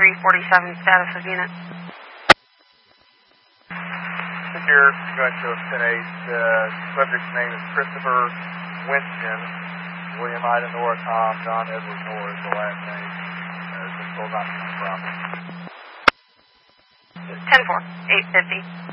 347 status of unit. Here, going to 10-8. Subject's name is Christopher Winston. William Ida Nora Tom, John Edward Moore is the last name. Zip code not from. 10-4, 850.